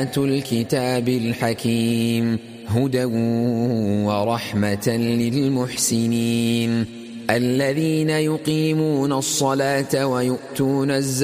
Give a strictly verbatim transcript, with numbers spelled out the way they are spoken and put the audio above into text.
الكتاب الحكيم هدى ورحمة للمحسنين الذين يقيمون الصلاة ويؤتون الزكاة